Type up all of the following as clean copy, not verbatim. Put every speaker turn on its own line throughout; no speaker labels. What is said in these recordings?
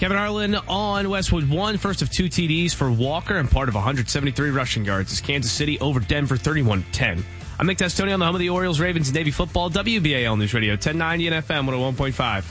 Kevin Harlan on Westwood 1, first of 2 TDs for Walker and part of 173 rushing yards as Kansas City over Denver 31-10. I'm Nick Testoni on the home of the Orioles, Ravens, and Navy football, WBAL News Radio, 1090 and FM 101.5.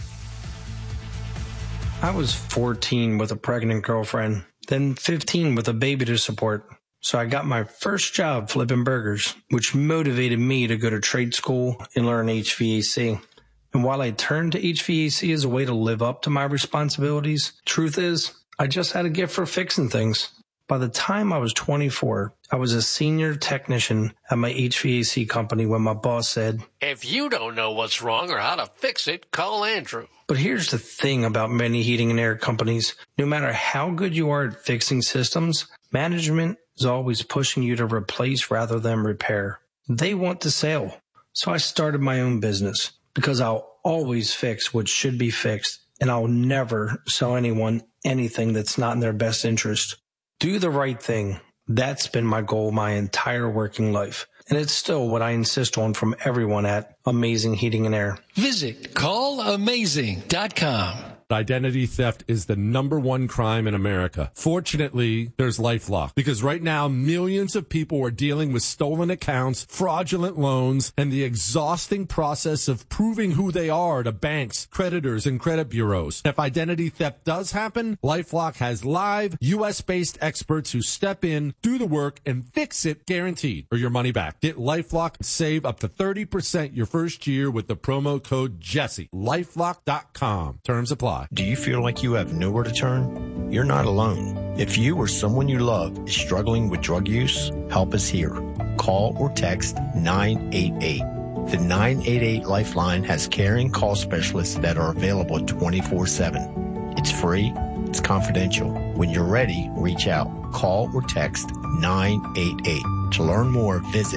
I was 14 with a pregnant girlfriend, then 15 with a baby to support. So I got my first job flipping burgers, which motivated me to go to trade school and learn HVAC. And while I turned to HVAC as a way to live up to my responsibilities, truth is, I just had a gift for fixing things. By the time I was 24, I was a senior technician at my HVAC company when my boss said,
"If you don't know what's wrong or how to fix it, call Andrew."
But here's the thing about many heating and air companies. No matter how good you are at fixing systems, management is always pushing you to replace rather than repair. They want the sale. So I started my own business because I'll always fix what should be fixed, and I'll never sell anyone anything that's not in their best interest. Do the right thing. That's been my goal my entire working life. And it's still what I insist on from everyone at Amazing Heating and Air.
Visit callamazing.com.
Identity theft is the #1 crime in America. Fortunately, there's LifeLock, because right now millions of people are dealing with stolen accounts, fraudulent loans, and the exhausting process of proving who they are to banks, creditors, and credit bureaus. If identity theft does happen, LifeLock has live US-based experts who step in, do the work, and fix it guaranteed, or your money back. Get LifeLock and save up to 30% your first year with the promo code Jesse. LifeLock.com. Terms apply.
Do you feel like you have nowhere to turn? You're not alone. If you or someone you love is struggling with drug use, help is here. Call or text 988. The 988 Lifeline has caring call specialists that are available 24/7. It's free. It's confidential. When you're ready, reach out. Call or text 988. To learn more, visit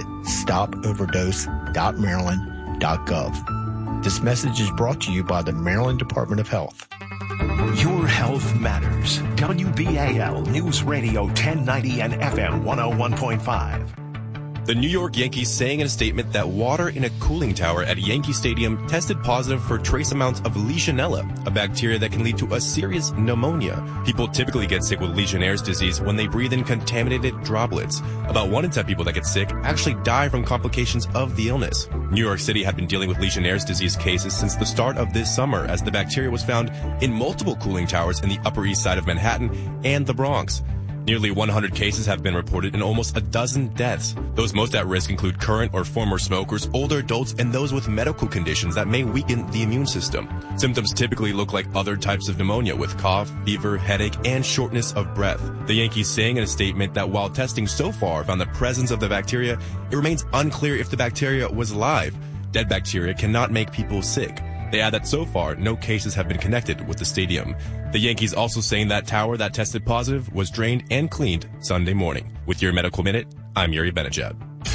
stopoverdose.maryland.gov. This message is brought to you by the Maryland Department of Health.
Your health matters. WBAL News Radio 1090 and FM 101.5.
The New York Yankees saying in a statement that water in a cooling tower at Yankee Stadium tested positive for trace amounts of Legionella, a bacteria that can lead to a serious pneumonia. People typically get sick with Legionnaire's disease when they breathe in contaminated droplets. About 1 in 10 people that get sick actually die from complications of the illness. New York City had been dealing with Legionnaire's disease cases since the start of this summer, as the bacteria was found in multiple cooling towers in the Upper East Side of Manhattan and the Bronx. Nearly 100 cases have been reported and almost a dozen deaths. Those most at risk include current or former smokers, older adults, and those with medical conditions that may weaken the immune system. Symptoms typically look like other types of pneumonia, with cough, fever, headache, and shortness of breath. The Yankees saying in a statement that while testing so far found the presence of the bacteria, it remains unclear if the bacteria was live. Dead bacteria cannot make people sick. They add that so far, no cases have been connected with the stadium. The Yankees also saying that tower that tested positive was drained and cleaned Sunday morning. With your Medical Minute, I'm Yuri Benajad.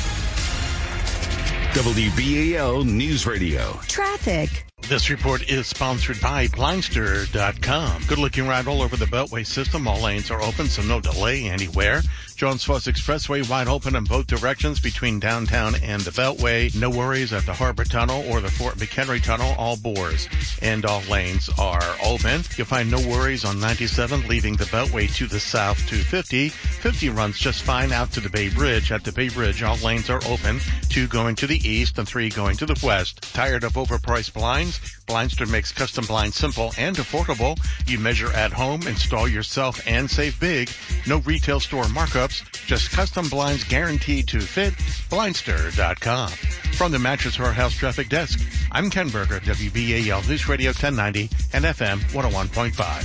WBAL News Radio.
Traffic.
This report is sponsored by Blindster.com. Good looking ride all over the Beltway system. All lanes are open, so no delay anywhere. Jones Foss Expressway wide open in both directions between downtown and the Beltway. No worries at the Harbor Tunnel or the Fort McHenry Tunnel. All bores and all lanes are open. You'll find no worries on 97 leaving the Beltway to the south to 50. 50 runs just fine out to the Bay Bridge. At the Bay Bridge, all lanes are open. 2 going to the east and 3 going to the west. Tired of overpriced blinds? Blindster makes custom blinds simple and affordable. You measure at home, install yourself, and save big. No retail store markups, just custom blinds guaranteed to fit. Blindster.com. From the Mattress Warehouse Traffic Desk, I'm Ken Berger, WBAL News Radio 1090 and FM 101.5.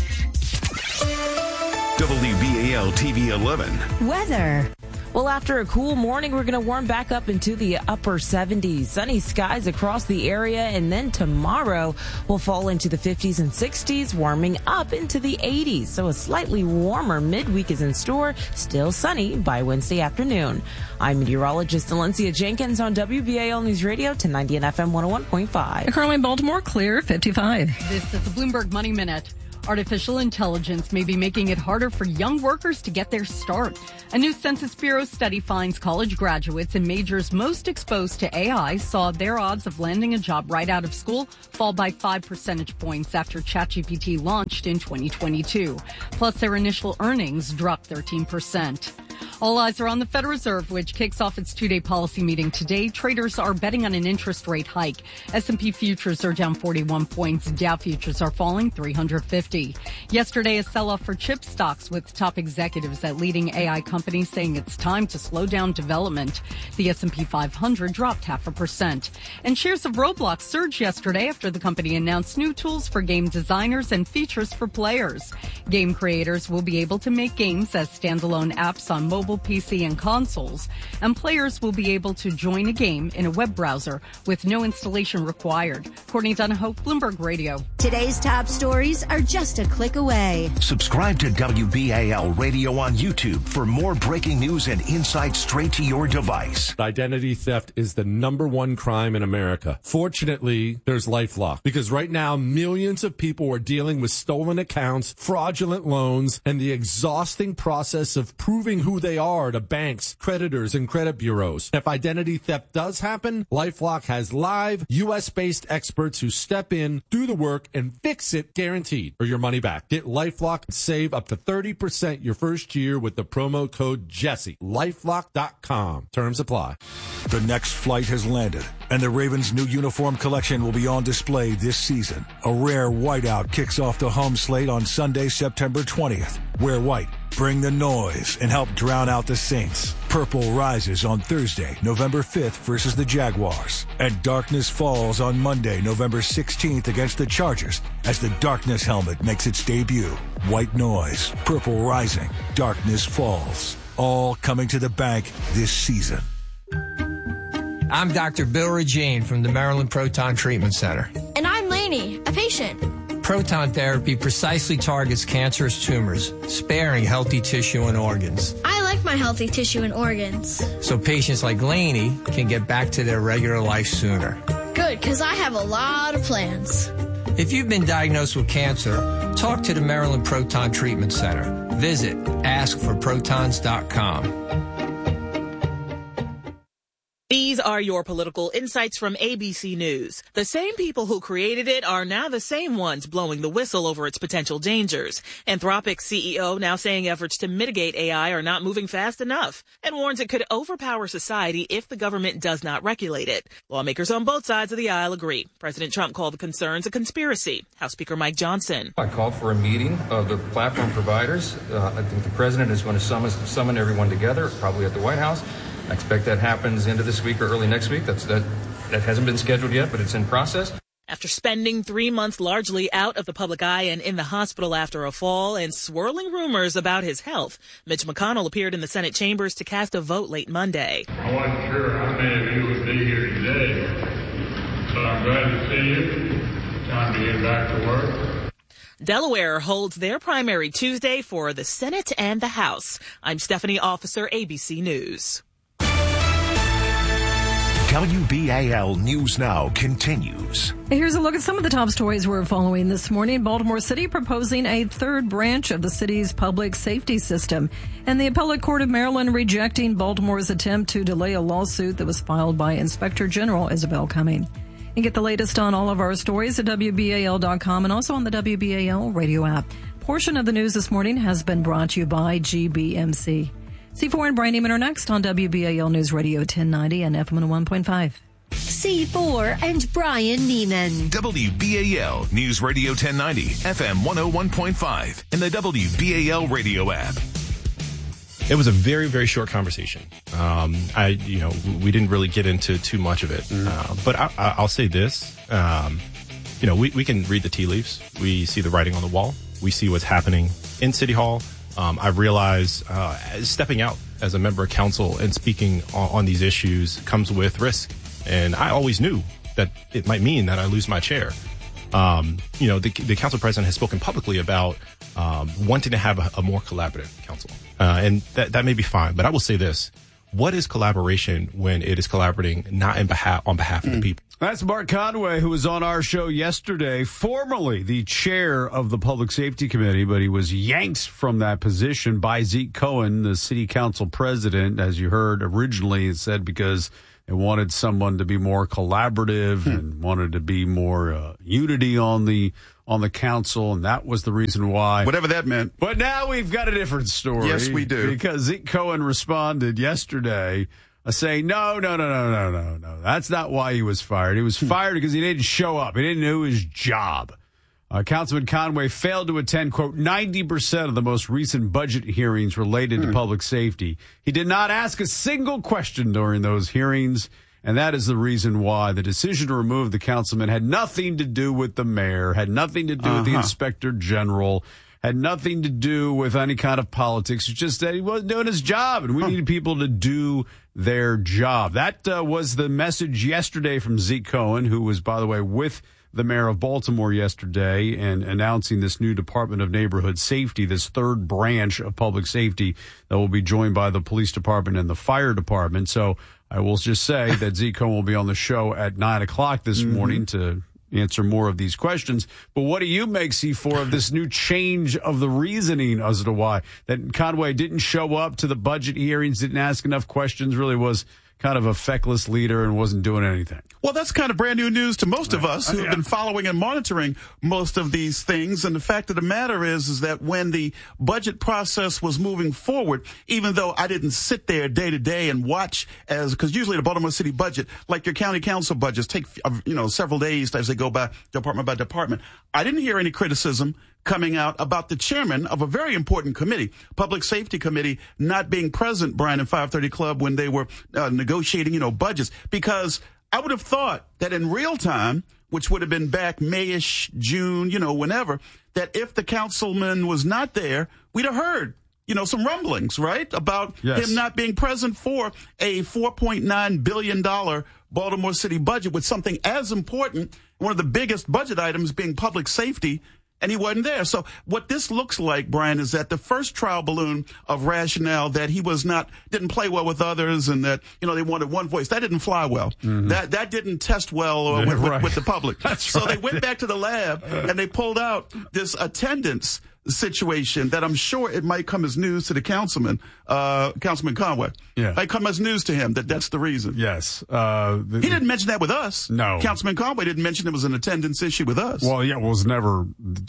WBAL TV 11.
Weather.
Well, after a cool morning, we're going to warm back up into the upper 70s. Sunny skies across the area, and then tomorrow we'll fall into the 50s and 60s, warming up into the 80s. So a slightly warmer midweek is in store, still sunny by Wednesday afternoon. I'm meteorologist Valencia Jenkins on WBAL News Radio 1090 and FM 101.5.
Currently Baltimore, clear 55.
This is the Bloomberg Money Minute.
Artificial intelligence may be making it harder for young workers to get their start. A new Census Bureau study finds college graduates in majors most exposed to AI saw their odds of landing a job right out of school fall by 5 percentage points after ChatGPT launched in 2022. Plus, their initial earnings dropped 13%. All eyes are on the Federal Reserve, which kicks off its two-day policy meeting today. Traders are betting on an interest rate hike. S&P futures are down 41 points. Dow futures are falling 350. Yesterday, a sell-off for chip stocks with top executives at leading AI companies saying it's time to slow down development. The S&P 500 dropped 0.5%. And shares of Roblox surged yesterday after the company announced new tools for game designers and features for players. Game creators will be able to make games as standalone apps on mobile, PC, and consoles, and players will be able to join a game in a web browser with no installation required. Courtney Donahoe, Bloomberg Radio.
Today's top stories are just a click away.
Subscribe to WBAL Radio on YouTube for more breaking news and insights straight to your device.
Identity theft is the #1 crime in America. Fortunately, there's LifeLock, because right now millions of people are dealing with stolen accounts, fraudulent loans, and the exhausting process of proving who they are to banks, creditors, and credit bureaus. If identity theft does happen, LifeLock has live, U.S.-based experts who step in, do the work, and fix it guaranteed, or your money back. Get LifeLock and save up to 30% your first year with the promo code Jesse. LifeLock.com. Terms apply.
The next flight has landed, and the Ravens' new uniform collection will be on display this season. A rare whiteout kicks off the home slate on Sunday, September 20th. Wear white, bring the noise, and help drown out the Saints. Purple rises on Thursday, November 5th versus the Jaguars. And darkness falls on Monday, November 16th against the Chargers as the darkness helmet makes its debut. White noise, purple rising, darkness falls. All coming to the bank this season.
I'm Dr. Bill Regine from the Maryland Proton Treatment Center.
And I'm Lainey, a patient.
Proton therapy precisely targets cancerous tumors, sparing healthy tissue and organs.
I like my healthy tissue and organs.
So patients like Lainey can get back to their regular life sooner.
Good, because I have a lot of plans.
If you've been diagnosed with cancer, talk to the Maryland Proton Treatment Center. Visit askforprotons.com.
These are your political insights from ABC News. The same people who created it are now the same ones blowing the whistle over its potential dangers. Anthropic's CEO now saying efforts to mitigate AI are not moving fast enough and warns it could overpower society if the government does not regulate it. Lawmakers on both sides of the aisle agree. President Trump called the concerns a conspiracy. House Speaker Mike Johnson.
I called for a meeting of the platform providers. I think the president is going to summon everyone together, probably at the White House. I expect that happens into this week or early next week. That hasn't been scheduled yet, but it's in process.
After spending 3 months largely out of the public eye and in the hospital after a fall and swirling rumors about his health, Mitch McConnell appeared in the Senate chambers to cast a vote late Monday.
I wasn't sure how many of you would be here today, but I'm glad to see you. Time to get back to work.
Delaware holds their primary Tuesday for the Senate and the House. I'm Stephanie Officer, ABC News.
WBAL News Now continues.
Here's a look at some of the top stories we're following this morning. Baltimore City proposing a third branch of the city's public safety system. And the Appellate Court of Maryland rejecting Baltimore's attempt to delay a lawsuit that was filed by Inspector General Isabel Cumming. And get the latest on all of our stories at WBAL.com and also on the WBAL radio app. Portion of the news this morning has been brought to you by GBMC. C4 and Brian Neiman are next on WBAL News Radio 1090 and FM 101.5.
C4 and Brian Neiman.
WBAL News Radio 1090, FM 101.5, and the WBAL radio app.
It was a very, very short conversation. We didn't really get into too much of it. But I'll say this. We can read the tea leaves. We see the writing on the wall. We see what's happening in City Hall. I realize stepping out as a member of council and speaking on these issues comes with risk. And I always knew that it might mean that I lose my chair. The council president has spoken publicly about wanting to have a more collaborative council. And that may be fine. But I will say this. what is collaboration when it is collaborating not on behalf of the people?
That's Mark Conway, who was on our show yesterday, formerly the chair of the Public Safety Committee, but he was yanked from that position by Zeke Cohen, the city council president, as you heard originally. It said because they wanted someone to be more collaborative and wanted to be more unity on the council, and that was the reason why.
Whatever that meant.
But now we've got a different story.
Yes, we do.
Because Zeke Cohen responded yesterday saying, no. That's not why he was fired. He was fired because he didn't show up. He didn't do his job. Councilman Conway failed to attend, quote, 90% of the most recent budget hearings related to public safety. He did not ask a single question during those hearings, and that is the reason why the decision to remove the councilman had nothing to do with the mayor, had nothing to do with the inspector general, had nothing to do with any kind of politics. It's just that he wasn't doing his job, and we needed people to do their job. That was the message yesterday from Zeke Cohen, who was, by the way, with the mayor of Baltimore yesterday and announcing this new Department of Neighborhood Safety, this third branch of public safety that will be joined by the police department and the fire department. So I will just say that Zeke Cohen will be on the show at 9 o'clock this morning to answer more of these questions. But what do you make, C4, of this new change of the reasoning as to why that Conway didn't show up to the budget hearings, didn't ask enough questions, really was kind of a feckless leader and wasn't doing anything?
Well, that's kind of brand new news to most of us who have been following and monitoring most of these things. And the fact of the matter is that when the budget process was moving forward, even though I didn't sit there day to day and watch because usually the Baltimore City budget, like your county council budgets, take, several days as they go by department, I didn't hear any criticism coming out about the chairman of a very important committee, Public Safety Committee, not being present, Brian, in 530 Club when they were negotiating, budgets. Because I would have thought that in real time, which would have been back May-ish, June, whenever, that if the councilman was not there, we'd have heard, some rumblings, right, about him not being present for a $4.9 billion Baltimore City budget with something as important, one of the biggest budget items being public safety, and he wasn't there. So what this looks like, Brian, is that the first trial balloon of rationale that he didn't play well with others and that, they wanted one voice, that didn't fly well. That didn't test well with the public. So they went back to the lab and they pulled out this attendance situation that I'm sure it might come as news to the Councilman Conway. Yeah. It might come as news to him that's the reason.
Yes.
He didn't mention that with us.
No.
Councilman Conway didn't mention it was an attendance issue with us.
Well, yeah, it was never,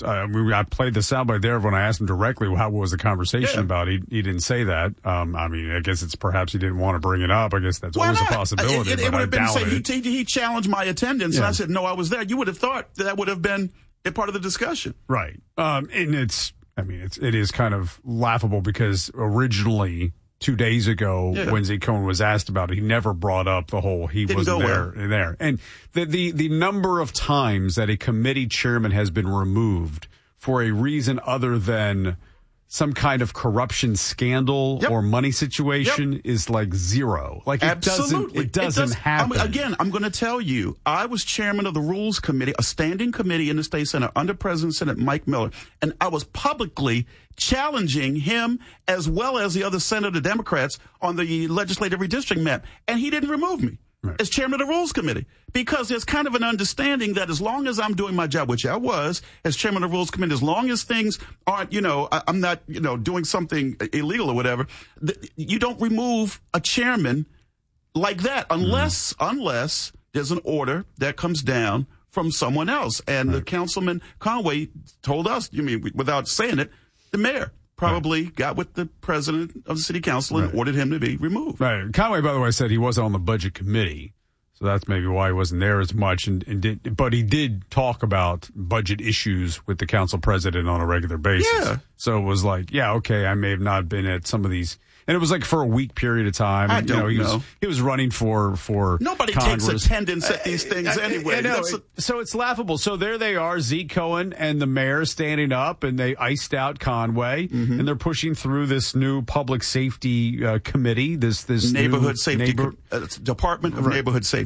I played the soundbite there when I asked him directly what was the conversation about. He didn't say that. I guess it's perhaps he didn't want to bring it up. I guess that's always a possibility.
It would have been saying he challenged my attendance and I said, no, I was there. You would have thought that would have been a part of the discussion.
Right. And it is kind of laughable because originally 2 days ago when Zeke Cohen was asked about it, he never brought up the whole wasn't there. And the number of times that a committee chairman has been removed for a reason other than some kind of corruption scandal or money situation is like zero. Like it doesn't happen.
I'm going to tell you, I was chairman of the Rules Committee, a standing committee in the State Senate under President Senate Mike Miller, and I was publicly challenging him as well as the other Senator Democrats on the legislative redistricting map, and he didn't remove me. As chairman of the Rules Committee, because there's kind of an understanding that as long as I'm doing my job, which I was as chairman of the Rules Committee, as long as things aren't, I'm not, doing something illegal or whatever, you don't remove a chairman like that unless there's an order that comes down from someone else. And the Councilman Conway told us, without saying it, the mayor probably got with the president of the city council and ordered him to be removed.
Right. Conway, by the way, said he wasn't on the budget committee, so that's maybe why he wasn't there as much. But he did talk about budget issues with the council president on a regular basis. Yeah. So it was like, I may have not been at some of these. And it was like for a week period of time.
I don't know.
He was running for
Nobody
Congress.
Takes attendance at these things anyway.
So it's laughable. So there they are, Zeke Cohen and the mayor standing up, and they iced out Conway, and they're pushing through this new public safety committee, this
neighborhood safety Department of Neighborhood Safety.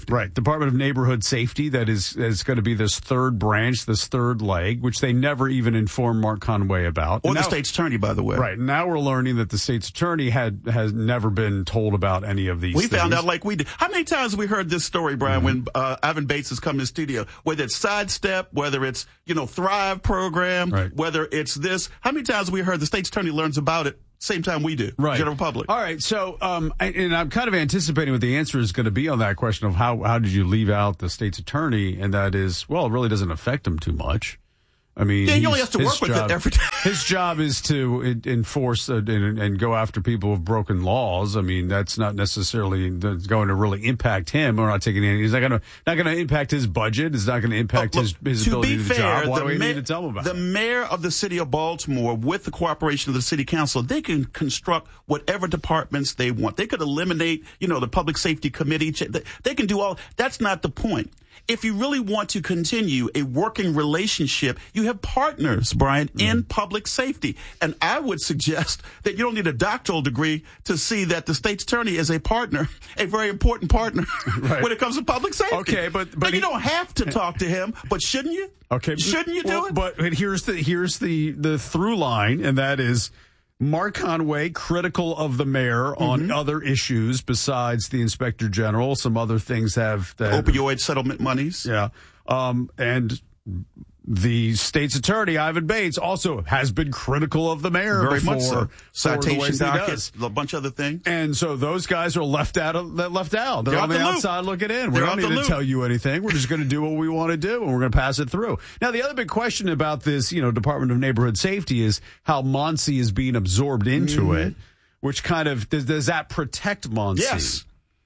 Safety.
Right. Department of Neighborhood Safety, that is going to be this third branch, this third leg, which they never even informed Mark Conway about.
Or the state's attorney, by the way.
Right. Now we're learning that the state's attorney has never been told about any of these things.
We found out like we did. How many times have we heard this story, Brian, when Ivan Bates has come to the studio, whether it's Sidestep, whether it's, Thrive program,
right,
whether it's this. How many times have we heard the state's attorney learns about it same time we do,
right,
General public?
All right, so and I'm kind of anticipating what the answer is going to be on that question of how did you leave out the state's attorney, and that is, well, it really doesn't affect him too much. I mean,
he only has to work with it every day.
His job is to enforce and go after people who've broken laws. I mean, that's not necessarily going to really impact him. We're not taking any. He's not going to impact his budget. It's not going to impact his ability to do the job. Why do we need to tell him about it?
The mayor of the city of Baltimore, with the cooperation of the city council, they can construct whatever departments they want. They could eliminate, the public safety committee. They can do all. That's not the point. If you really want to continue a working relationship, you have partners, Brian, in public safety. And I would suggest that you don't need a doctoral degree to see that the state's attorney is a partner, a very important partner
right,
when it comes to public safety.
Okay, but
you don't have to talk to him, but shouldn't you?
Okay,
shouldn't you do it?
But here's the through line, and that is Mark Conway critical of the mayor on other issues besides the inspector general. Some other things have that
opioid settlement monies.
Yeah. And the state's attorney, Ivan Bates, also has been critical of the mayor
very
before.
Much so. Citation dockets, a bunch of other things.
And so those guys are left out. They're on the outside looking in. We don't need to tell you anything. We're just going to do what we want to do, and we're going to pass it through. Now, the other big question about this, Department of Neighborhood Safety is how Muncie is being absorbed into it, which kind of, does that protect Muncie?
Yes.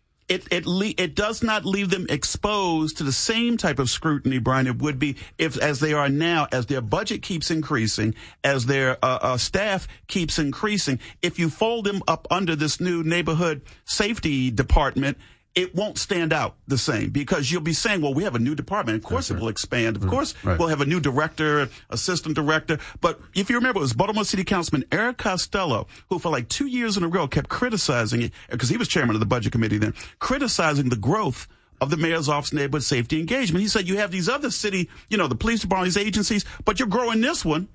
It does not leave them exposed to the same type of scrutiny, Brian, it would be as they are now, as their budget keeps increasing, as their staff keeps increasing. If you fold them up under this new neighborhood safety department, it won't stand out the same because you'll be saying, well, we have a new department. Of course it will expand. Of course we'll have a new director, assistant director. But if you remember, it was Baltimore City Councilman Eric Costello who for like 2 years in a row kept criticizing it because he was chairman of the budget committee then, criticizing the growth of the mayor's office neighborhood safety engagement. He said, you have these other city, the police department, these agencies, but you're growing this one,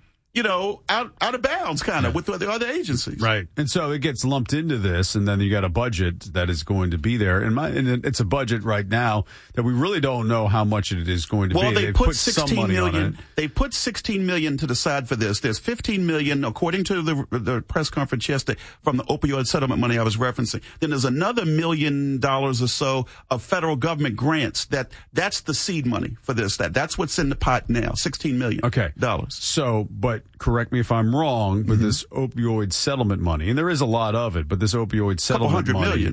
out of bounds kind of with the other agencies.
Right. And so it gets lumped into this, and then you got a budget that is going to be there. And it's a budget right now that we really don't know how much it is going to be.
Well, they put $16 million.
It.
They put $16 million to the side for this. There's $15 million, according to the press conference yesterday, from the opioid settlement money I was referencing. Then there's another $1 million or so of federal government grants. That's the seed money for this. That's what's in the pot now. $16 million.
Okay. So, but correct me if I'm wrong, but this opioid settlement money, and there is a lot of it, but this opioid settlement money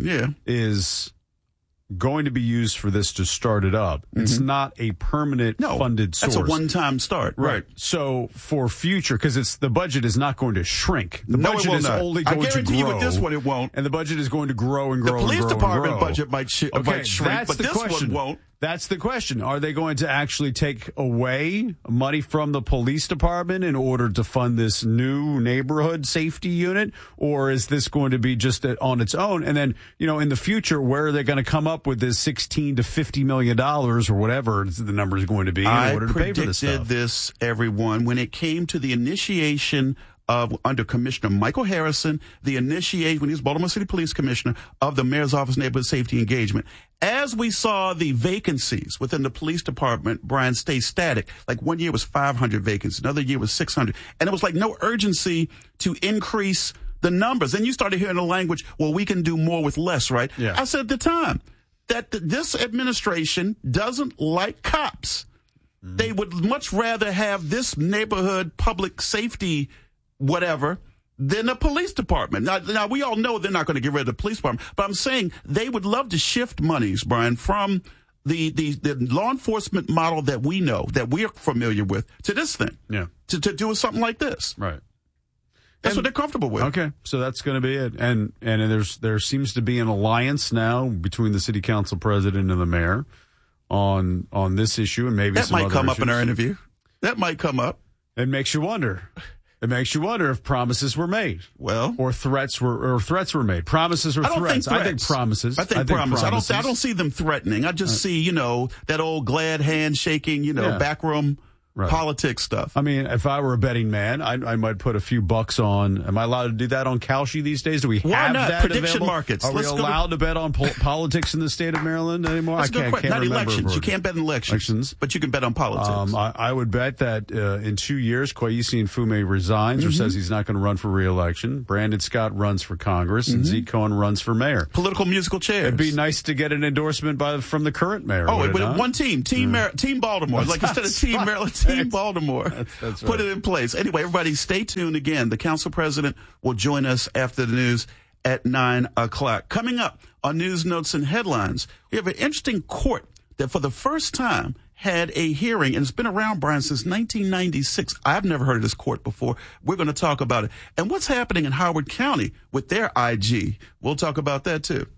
is going to be used for this to start it up. It's not a permanent funded source.
That's a one-time start. Right.
So for future, because the budget is not going to shrink. The budget is only going to grow.
I guarantee you with this one it won't.
And the budget is going to grow and grow
and grow. The police department budget might shrink,
but
this one won't.
That's the question. Are they going to actually take away money from the police department in order to fund this new neighborhood safety unit? Or is this going to be just on its own? And then, in the future, where are they going to come up with this $16 to $50 million or whatever the number is going to be in order to pay for this stuff?
I predicted this, everyone, when it came to the initiation under Commissioner Michael Harrison, when he was Baltimore City Police Commissioner, of the Mayor's Office Neighborhood Safety Engagement. As we saw the vacancies within the police department, Brian, stay static. Like one year was 500 vacancies, another year was 600. And it was like no urgency to increase the numbers. And you started hearing the language, well, we can do more with less, right?
Yeah.
I said at the time that this administration doesn't like cops. They would much rather have this neighborhood public safety whatever than a police department. Now we all know they're not going to get rid of the police department, but I'm saying they would love to shift monies, Brian, from the law enforcement model that we know, that we're familiar with, to this thing.
Yeah.
To do something like this.
Right.
That's what they're comfortable with.
Okay, so that's going to be it. And there seems to be an alliance now between the city council president and the mayor on this issue, and maybe
that
some
might
other
come
issues.
up in our interview. That might come up.
It makes you wonder. It makes you wonder if promises were made.
Well,
or threats were made. Promises or threats. I think promises.
I think promises. I don't see them threatening. I just see, that old glad handshaking, backroom politics stuff.
I mean, if I were a betting man, I might put a few bucks on. Am I allowed to do that on Kalshi these days? Do we have that
prediction
available?
Markets?
Are we allowed to bet on politics in the state of Maryland anymore? I can't remember.
Elections. You can't bet in elections, but you can bet on politics.
I would bet that in 2 years, Kwesi Mfume resigns or says he's not going to run for re-election. Brandon Scott runs for Congress, and Zeke Cohen runs for mayor.
Political musical chairs.
It'd be nice to get an endorsement from the current mayor.
One team Baltimore. Like instead of Team Maryland, Team Baltimore. That's right. Put it in place. Anyway, everybody stay tuned again. The council president will join us after the news at 9 o'clock. Coming up on News Notes and Headlines, we have an interesting court that for the first time had a hearing, and it's been around, Brian, since 1996. I've never heard of this court before. We're going to talk about it. And what's happening in Howard County with their IG. We'll talk about that too.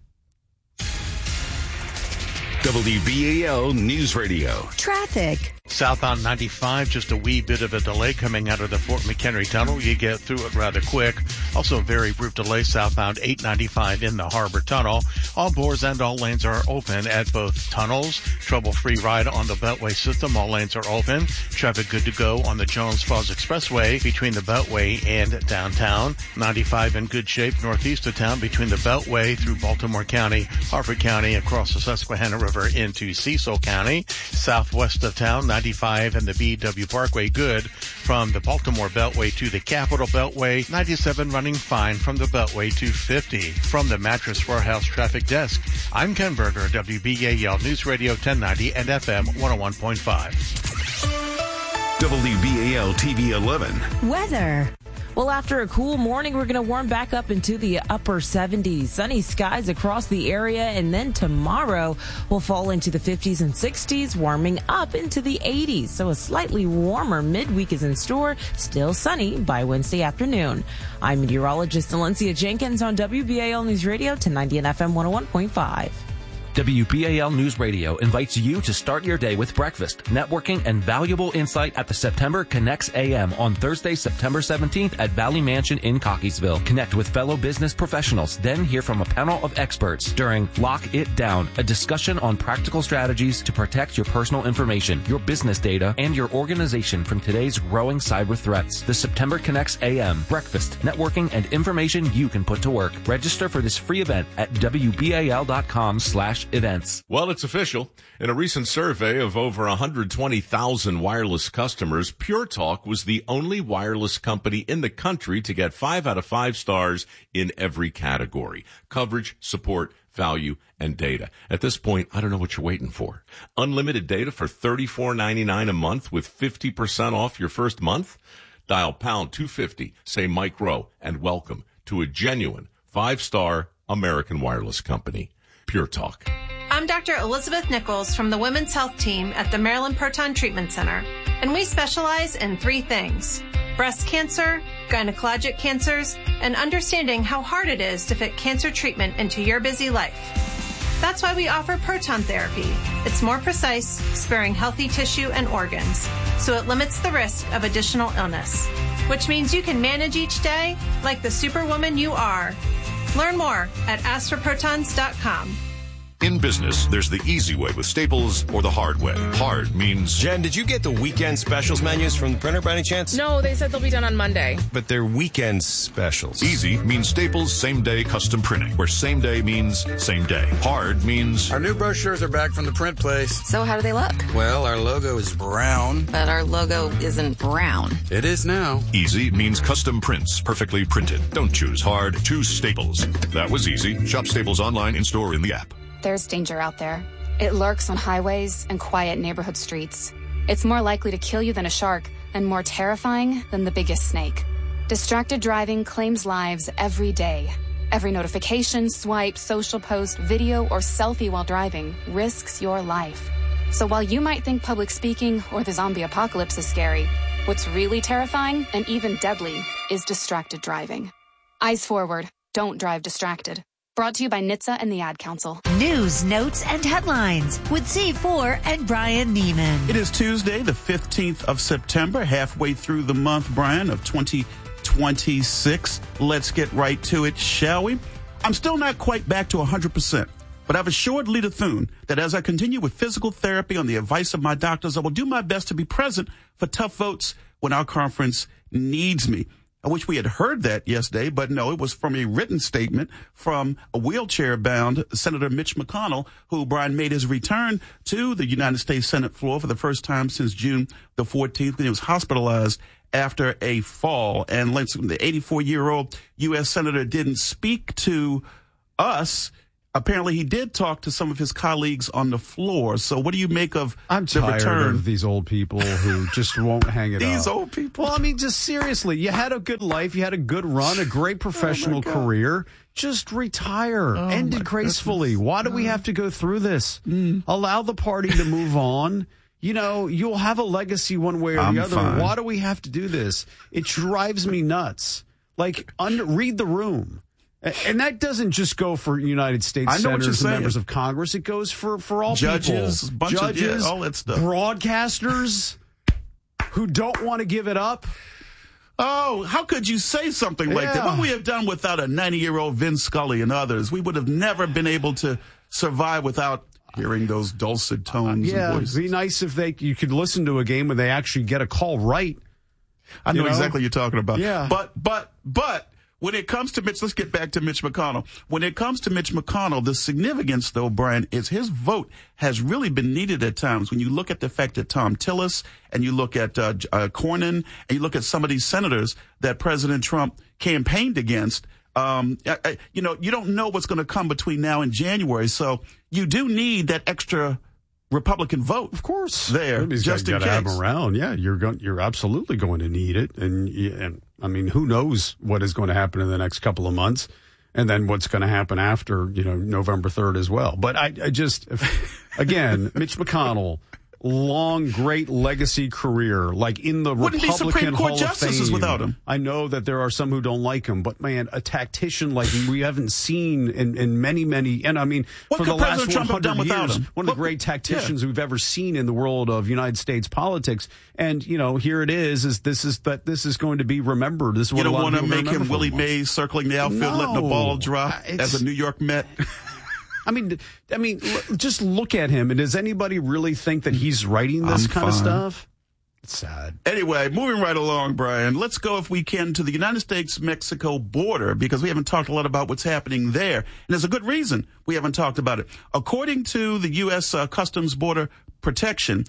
WBAL News Radio.
Traffic.
Southbound 95, just a wee bit of a delay coming out of the Fort McHenry Tunnel. You get through it rather quick. Also a very brief delay southbound 895 in the Harbor Tunnel. All bores and all lanes are open at both tunnels. Trouble-free ride on the Beltway system. All lanes are open. Traffic good to go on the Jones Falls Expressway between the Beltway and downtown. 95 in good shape northeast of town between the Beltway through Baltimore County, Harford County, across the Susquehanna River into Cecil County. Southwest of town, 95 and the BW Parkway good from the Baltimore Beltway to the Capitol Beltway. 97 running fine from the Beltway to 50. From the Mattress Warehouse Traffic Desk, I'm Ken Berger, WBAL News Radio 1090 and FM 101.5.
WBAL TV 11.
Weather.
Well, after a cool morning, we're going to warm back up into the upper 70s. Sunny skies across the area, and then tomorrow we'll fall into the 50s and 60s, warming up into the 80s. So a slightly warmer midweek is in store, still sunny by Wednesday afternoon. I'm meteorologist Valencia Jenkins on WBAL News Radio 1090 and FM 101.5.
WBAL News Radio invites you to start your day with breakfast, networking, and valuable insight at the September Connects AM on Thursday, September 17th at Valley Mansion in Cockeysville. Connect with fellow business professionals, then hear from a panel of experts during Lock It Down, a discussion on practical strategies to protect your personal information, your business data, and your organization from today's growing cyber threats. The September Connects AM, breakfast, networking, and information you can put to work. Register for this free event at WBAL.com/events.
Well, it's official. In a recent survey of over 120,000 wireless customers, Pure Talk was the only wireless company in the country to get 5 out of 5 stars in every category: coverage, support, value, and data. At this point, I don't know what you're waiting for. Unlimited data for $34.99 a month with 50% off your first month? Dial pound 250, say Mike Rowe, and welcome to a genuine 5-star American wireless company. Pure Talk.
I'm Dr. Elizabeth Nichols from the Women's Health Team at the Maryland Proton Treatment Center, and we specialize in 3 things: breast cancer, gynecologic cancers, and understanding how hard it is to fit cancer treatment into your busy life. That's why we offer proton therapy. It's more precise, sparing healthy tissue and organs, so it limits the risk of additional illness, which means you can manage each day like the superwoman you are. Learn more at astroprotons.com.
In business, there's the easy way with Staples or the hard way. Hard means...
Jen, did you get the weekend specials menus from the printer by any chance?
No, they said they'll be done on Monday.
But they're weekend specials.
Easy means Staples same-day custom printing, where same day means same day. Hard means...
Our new brochures are back from the print place.
So how do they look?
Well, our logo is brown.
But our logo isn't brown.
It is now.
Easy means custom prints, perfectly printed. Don't choose hard, choose Staples. That was easy. Shop Staples online, in-store, in the app.
There's danger out there. It lurks on highways and quiet neighborhood streets. It's more likely to kill you than a shark, and more terrifying than the biggest snake. Distracted driving claims lives every day. Every notification, swipe, social post, video, or selfie while driving risks your life. So while you might think public speaking or the zombie apocalypse is scary, what's really terrifying and even deadly is distracted driving. Eyes forward. Don't drive distracted. Brought to you by NHTSA and the Ad Council.
News, notes, and headlines with C4 and Brian Neiman.
It is Tuesday, the 15th of September, halfway through the month, Brian, of 2026. Let's get right to it, shall we? I'm still not quite back to 100%, but I've assured Lita Thune that as I continue with physical therapy on the advice of my doctors, I will do my best to be present for tough votes when our conference needs me. I wish we had heard that yesterday, but no, it was from a written statement from a wheelchair-bound Senator Mitch McConnell, who, Brian, made his return to the United States Senate floor for the first time since June the 14th, when he was hospitalized after a fall. And the 84-year-old U.S. Senator didn't speak to us. Apparently, he did talk to some of his colleagues on the floor. So what do you make of
I'm
the
tired
return?
of these old people who just won't hang it up.
These old people?
Well, I mean, just seriously, you had a good life. You had a good run, a great professional career. Just retire. End it gracefully. Why do we have to go through this? Allow the party to move on. You know, you'll have a legacy one way or the other.
Fine.
Why do we have to do this? It drives me nuts. Like, read the room. And that doesn't just go for United States senators and members of Congress. It goes for all
judges,
people.
Judges, all that stuff.
Broadcasters who don't want to give it up.
Oh, how could you say something like that? What would we have done without a 90-year-old Vince Scully and others? We would have never been able to survive without hearing those dulcet tones and voices.
It'd be nice if you could listen to a game when they actually get a call right.
I know exactly what you're talking about.
Yeah.
But when it comes to Mitch, let's get back to Mitch McConnell. When it comes to Mitch McConnell, the significance, though, Brian, is his vote has really been needed at times. When you look at the fact that Tom Tillis and you look at Cornyn and you look at some of these senators that President Trump campaigned against, you don't know what's going to come between now and January. So you do need that extra Republican vote,
of course,
there just in case.
Have them around. Yeah, you're absolutely going to need it, and I mean, who knows what is going to happen in the next couple of months, and then what's going to happen after November 3rd as well. But I just again, Mitch McConnell. Long, great legacy career, like in the
Wouldn't
Republican
be Supreme Court
Hall
justices
of Fame.
Without him.
I know that there are some who don't like him, but man, a tactician like we haven't seen in many, and I mean,
what
for the
President
last
Trump
100
have done
years,
without him?
One of the great tacticians we've ever seen in the world of United States politics. And here it is this is going to be remembered. This is what
you don't
want to
make him Willie Mays circling the outfield, letting the ball drop as a New York Met.
I mean, just look at him. And does anybody really think that he's writing this kind of stuff? It's sad.
Anyway, moving right along, Brian, let's go, if we can, to the United States-Mexico border, because we haven't talked a lot about what's happening there. And there's a good reason we haven't talked about it. According to the U.S. Customs Border Protection,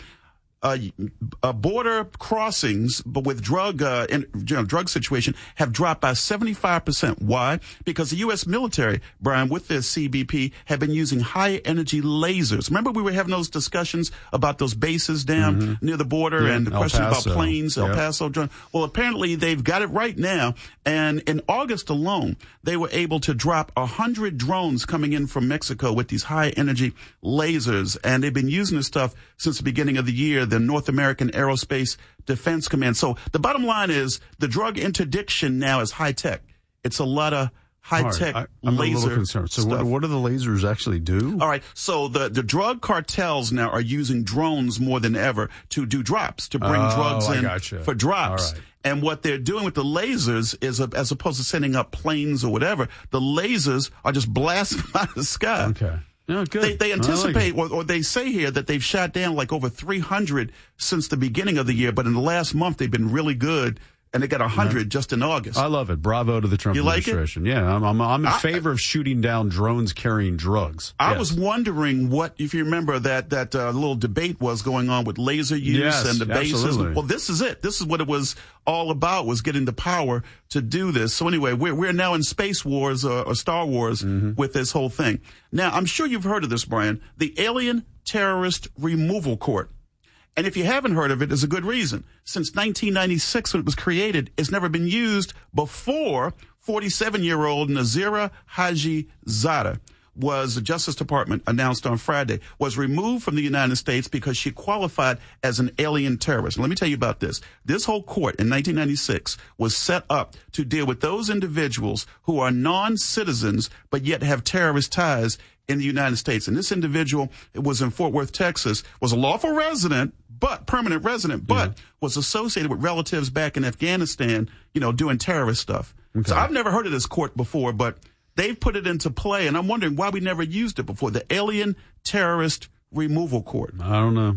border crossings, but with drug situation, have dropped by 75%. Why? Because the U.S. military, Brian, with their CBP, have been using high energy lasers. Remember, we were having those discussions about those bases down near the border and the question about planes, El Paso. Well, apparently they've got it right now. And in August alone, they were able to drop 100 drones coming in from Mexico with these high energy lasers. And they've been using this stuff since the beginning of the year, the North American Aerospace Defense Command. So the bottom line is the drug interdiction now is high tech. It's a lot of high tech
I'm
laser
a little concerned. So what do the lasers actually do?
All right. So the drug cartels now are using drones more than ever to do drops, to bring drugs in for drops. Right. And what they're doing with the lasers is, as opposed to sending up planes or whatever, the lasers are just blasting out of the sky.
Okay. Yeah, good.
They anticipate, or they say here, that they've shot down like over 300 since the beginning of the year, but in the last month they've been really good, and they got 100 just in August.
I love it. Bravo to the Trump administration.
Like it?
Yeah, I'm in favor of shooting down drones carrying drugs.
I was wondering if you remember that little debate was going on with laser use and the bases.
Absolutely.
Well, this is it. This is what it was all about, was getting the power to do this. So anyway, we're now in Space Wars or Star Wars with this whole thing. Now, I'm sure you've heard of this, Brian, the Alien Terrorist Removal Court. And if you haven't heard of it, there's a good reason. Since 1996, when it was created, it's never been used before 47-year-old Nazira Haji Zada the Justice Department announced on Friday, was removed from the United States because she qualified as an alien terrorist. And let me tell you about this. This whole court in 1996 was set up to deal with those individuals who are non-citizens but yet have terrorist ties in the United States. And this individual, it was in Fort Worth, Texas, was a lawful resident, but permanent resident, but was associated with relatives back in Afghanistan, doing terrorist stuff. Okay. So I've never heard of this court before, but they've put it into play, and I'm wondering why we never used it before. The Alien Terrorist Removal Court.
I don't know.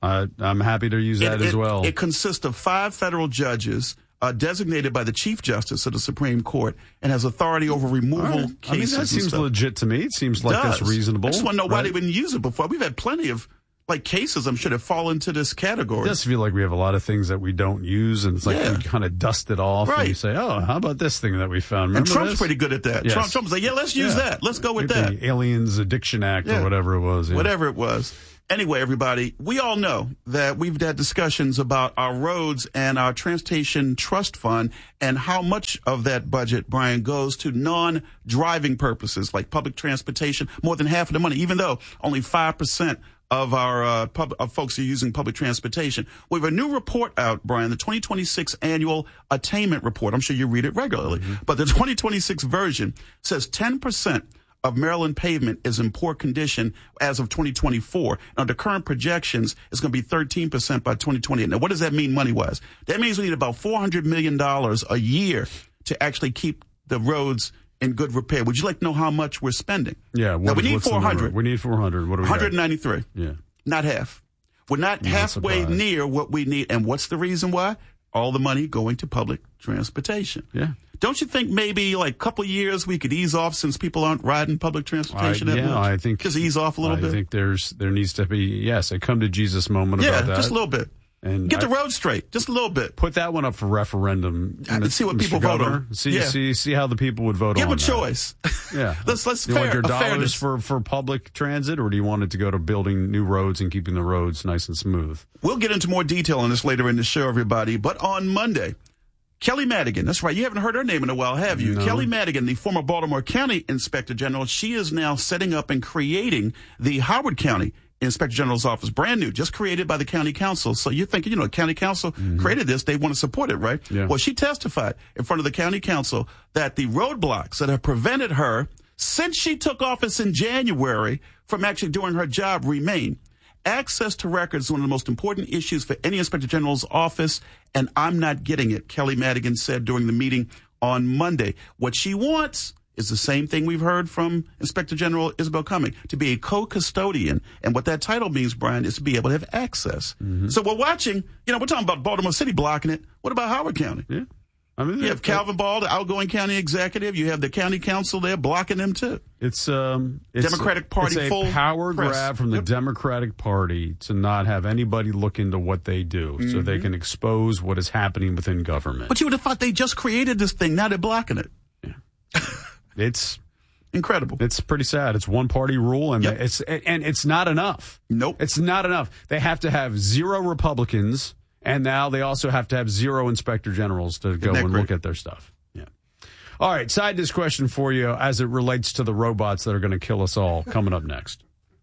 I'm happy to use that as well.
It consists of 5 federal judges designated by the Chief Justice of the Supreme Court and has authority over removal cases.
I mean, that seems legit to me. It seems like that's reasonable.
I just want to know why they didn't use it before. We've had plenty of cases, I'm sure, that fall into this category.
It does feel like we have a lot of things that we don't use, and it's like we kind of dust it off, and you say, oh, how about this thing that we found? Remember
and Trump's
this?
pretty good at that.
Yes.
Trump's like, let's use that. Let's go with that.
The Aliens Addiction Act or whatever it was.
Whatever it was. Anyway, everybody, we all know that we've had discussions about our roads and our transportation trust fund and how much of that budget, Brian, goes to non-driving purposes like public transportation, more than half of the money, even though only 5% of our of folks are using public transportation. We have a new report out, Brian, the 2026 annual attainment report. I'm sure you read it regularly, but the 2026 version says 10% of Maryland pavement is in poor condition as of 2024. Under current projections, it's going to be 13% by 2028. Now, what does that mean money-wise? That means we need about $400 million a year to actually keep the roads in good repair. Would you like to know how much we're spending?
Yeah.
Now, we need 400.
We need 400. What do we
193.
Yeah.
Not half. We're not halfway near what we need. And what's the reason why? All the money going to public transportation.
Yeah.
Don't you think maybe a couple of years we could ease off since people aren't riding public transportation that much?
I think
just ease off a little bit.
I think there needs to be a come to Jesus moment about that.
Yeah, just a little bit. And get the road straight, just a little bit.
Put that one up for referendum.
And see what people vote on.
See how the people would vote on.
Give them a choice.
Yeah.
let's
you want your dollars for public transit, or do you want it to go to building new roads and keeping the roads nice and smooth?
We'll get into more detail on this later in the show, everybody. But on Monday, Kelly Madigan, that's right. You haven't heard her name in a while, have you? No. Kelly Madigan, the former Baltimore County Inspector General, she is now setting up and creating the Howard County Inspector General's office, brand new, just created by the county council. So you're thinking, county council created this, they want to support it, right? Yeah. Well, she testified in front of the county council that the roadblocks that have prevented her since she took office in January from actually doing her job remain. Access to records is one of the most important issues for any Inspector General's office, and I'm not getting it, Kelly Madigan said during the meeting on Monday. What she wants is the same thing we've heard from Inspector General Isabel Cumming, to be a co-custodian. And what that title means, Brian, is to be able to have access. So we're watching, we're talking about Baltimore City blocking it. What about Howard County?
Yeah. I mean,
you have Calvin Ball, the outgoing county executive. You have the county council there blocking them too.
It's
Democratic Party.
It's a power grab from the Democratic Party to not have anybody look into what they do, so they can expose what is happening within government.
But you would have thought they just created this thing. Now they're blocking it.
Yeah. It's
incredible.
It's pretty sad. It's one party rule, and it's not enough.
Nope.
It's not enough. They have to have 0 Republicans. And now they also have to have 0 inspector generals to go and look at their stuff. Yeah. All right. Side dish question for you as it relates to the robots that are going to kill us all coming up next.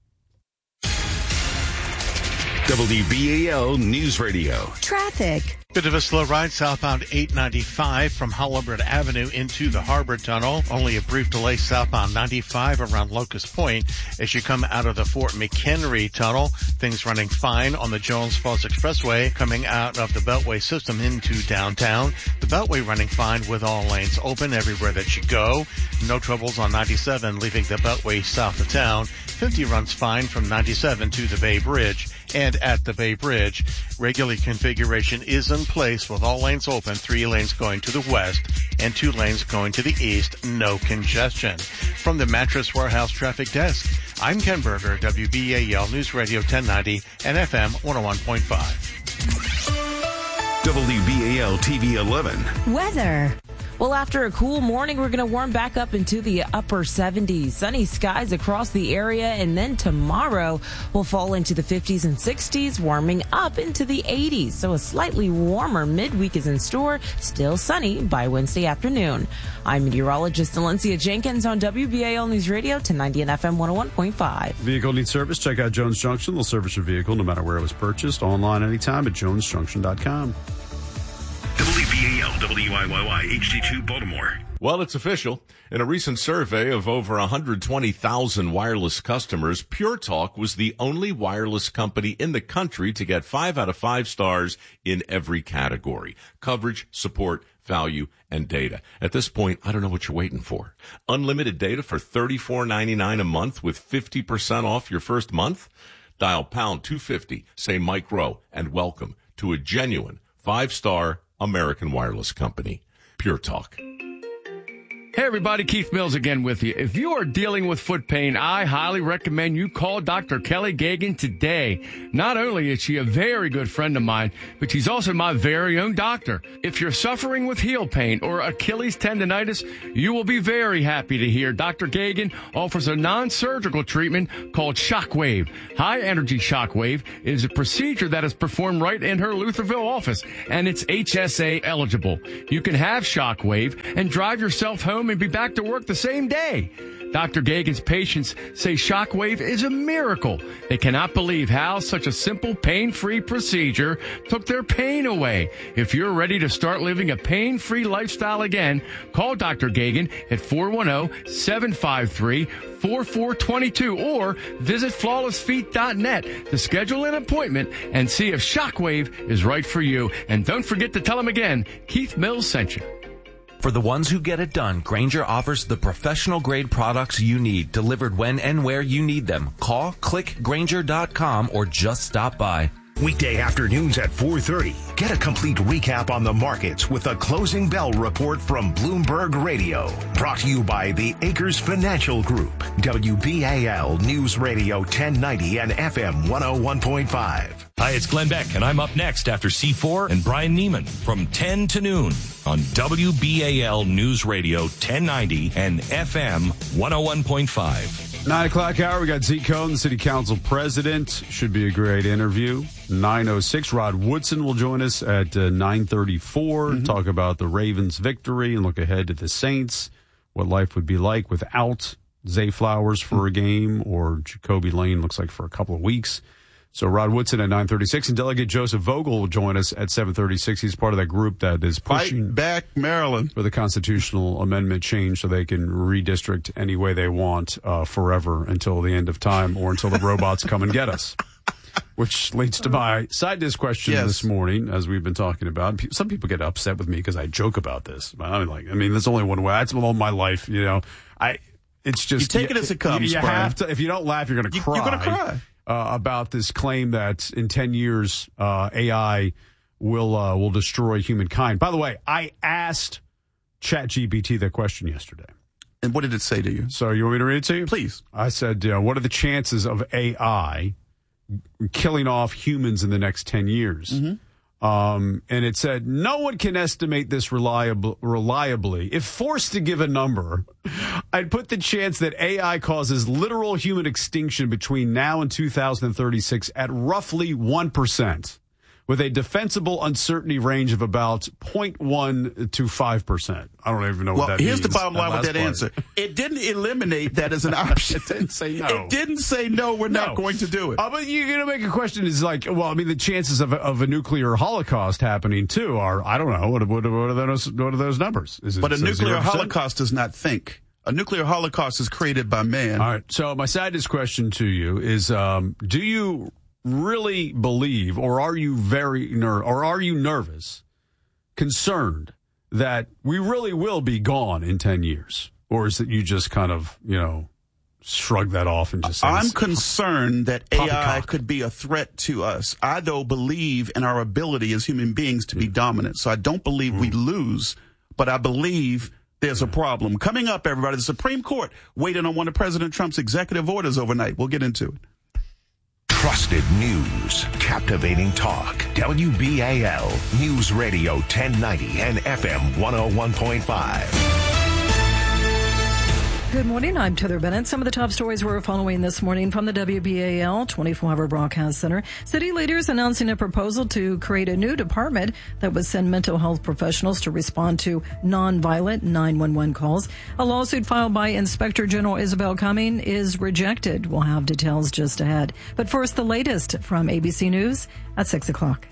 WBAL News Radio.
Traffic.
Bit of a slow ride southbound 895 from Holabird Avenue into the Harbor Tunnel. Only a brief delay southbound 95 around Locust Point as you come out of the Fort McHenry Tunnel. Things running fine on the Jones Falls Expressway coming out of the Beltway system into downtown. The Beltway running fine with all lanes open everywhere that you go. No troubles on 97 leaving the Beltway south of town. 50 runs fine from 97 to the Bay Bridge. And at the Bay Bridge, regular configuration is in place with all lanes open, 3 lanes going to the west and 2 lanes going to the east. No congestion. From the Mattress Warehouse Traffic Desk, I'm Ken Berger, WBAL News Radio 1090 and FM 101.5.
WBAL TV 11.
Weather.
Well, after a cool morning, we're going to warm back up into the upper 70s. Sunny skies across the area, and then tomorrow will fall into the 50s and 60s, warming up into the 80s. So a slightly warmer midweek is in store, still sunny by Wednesday afternoon. I'm meteorologist Valencia Jenkins on WBAL News Radio 1090 and FM 101.5.
Vehicle needs service? Check out Jones Junction. They'll service your vehicle no matter where it was purchased. Online anytime at jonesjunction.com.
WBAL, WIYY, HD2 Baltimore.
Well, it's official. In a recent survey of over 120,000 wireless customers, Pure Talk was the only wireless company in the country to get 5 out of 5 stars in every category: coverage, support, value, and data. At this point, I don't know what you're waiting for. Unlimited data for $34.99 a month with 50% off your first month? Dial pound 250, say Mike Rowe, and welcome to a genuine 5-star American wireless company. Pure Talk.
Hey everybody, Keith Mills again with you. If you are dealing with foot pain, I highly recommend you call Dr. Kelly Gagan today. Not only is she a very good friend of mine, but she's also my very own doctor. If you're suffering with heel pain or Achilles tendonitis, you will be very happy to hear Dr. Gagan offers a non-surgical treatment called Shockwave. High energy Shockwave is a procedure that is performed right in her Lutherville office, and it's HSA eligible. You can have Shockwave and drive yourself home and be back to work the same day. Dr. Gagan's patients say Shockwave is a miracle. They cannot believe how such a simple, pain-free procedure took their pain away. If you're ready to start living a pain-free lifestyle again, call Dr. Gagan at 410-753-4422 or visit flawlessfeet.net to schedule an appointment and see if Shockwave is right for you. And don't forget to tell him again, Keith Mills sent you.
For the ones who get it done, Grainger offers the professional-grade products you need, delivered when and where you need them. Call, click Grainger.com, or just stop by.
Weekday afternoons at 4:30. Get a complete recap on the markets with a closing bell report from Bloomberg Radio. Brought to you by the Acres Financial Group. WBAL News Radio 1090 and FM 101.5.
Hi, it's Glenn Beck, and I'm up next after C4 and Brian Neiman from 10 to noon on WBAL News Radio 1090 and FM 101.5.
9 o'clock hour, we got Zeke Cohn, the city council president. Should be a great interview. 9:06, Rod Woodson will join us at 9:34, talk about the Ravens' victory and look ahead to the Saints, what life would be like without Zay Flowers for a game, or Jacoby Lane looks like for a couple of weeks. So Rod Woodson at 9:36, and Delegate Joseph Vogel will join us at 7:36. He's part of that group that is pushing
Fight back Maryland
for the constitutional amendment change so they can redistrict any way they want forever until the end of time or until the robots come and get us. Which leads to my side dish question this morning, as we've been talking about. Some people get upset with me because I joke about this. I mean, there's only one way. That's all my life, you know. It's just
you take it as it comes.
You have to. If you don't laugh, you're going to cry.
You're going to cry.
About this claim that in 10 years, AI will destroy humankind. By the way, I asked ChatGPT that question yesterday.
And what did it say to you?
So you want me to read it to you?
Please.
I said, what are the chances of AI killing off humans in the next 10 years? And it said, no one can estimate this reliably. If forced to give a number, I'd put the chance that AI causes literal human extinction between now and 2036 at roughly 1%, with a defensible uncertainty range of about 0.1 to 5%. I don't even know what that means.
Here's the bottom line with that answer. It didn't eliminate that as an option.
It didn't say no.
It didn't say no, we're not going to do it.
But you're going to make a question is like, well, I mean, the chances of a nuclear holocaust happening, too, are, I don't know, what are those numbers?
But a nuclear holocaust does not think. A nuclear holocaust is created by man.
All right, so my side dish question to you is, do you really believe, or are you nervous, concerned that we really will be gone in 10 years? Or is it you just kind of, shrug that off and just say,
I'm concerned that AI could be a threat to us. I, though, believe in our ability as human beings to be dominant. So I don't believe we lose, but I believe there's a problem. Coming up, everybody, the Supreme Court waiting on one of President Trump's executive orders overnight. We'll get into it.
Trusted news. Captivating talk. WBAL News Radio 1090 and FM 101.5.
Good morning. I'm Heather Bennett. Some of the top stories we're following this morning from the WBAL 24-hour broadcast center. City leaders announcing a proposal to create a new department that would send mental health professionals to respond to nonviolent 911 calls. A lawsuit filed by Inspector General Isabel Cumming is rejected. We'll have details just ahead. But first, the latest from ABC News at 6 o'clock.